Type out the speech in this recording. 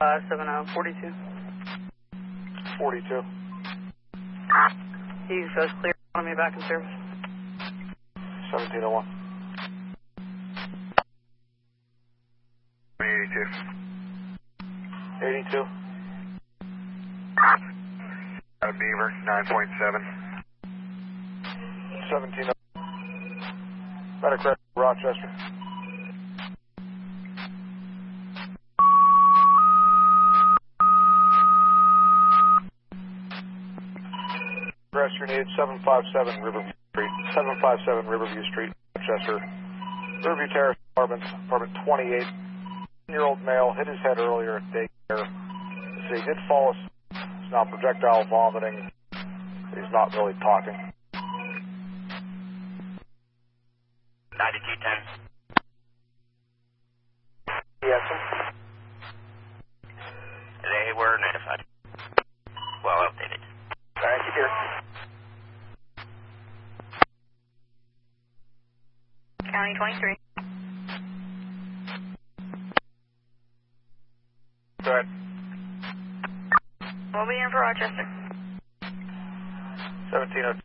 7042. 42. He says clear. Want me back in service. 1701. 82. 82. Beaver, 9.7. 1701. Medic Red, Rochester. Rescue needed 757 Riverview Street. 757 Riverview Street, Rochester. Riverview Terrace apartment 28. 10-year-old male hit his head earlier at daycare. He did fall asleep. He's now projectile vomiting. He's not really talking. 9210. Yes. They were notified. Well updated. Thank you, dear. County 23. Go ahead. We'll be in for Rochester. 1702.